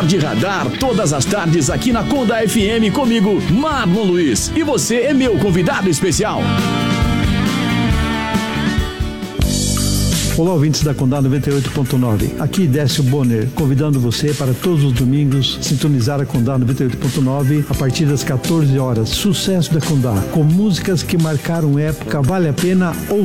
Pode Radar, todas as tardes aqui na Conda FM comigo, Marlon Luiz. E você é meu convidado especial. Olá, ouvintes da Condá 98.9. Aqui Décio Bonner, convidando você para todos os domingos sintonizar a Condá 98.9 a partir das 14 horas. Sucesso da Condá, com músicas que marcaram época, vale a pena ouvir.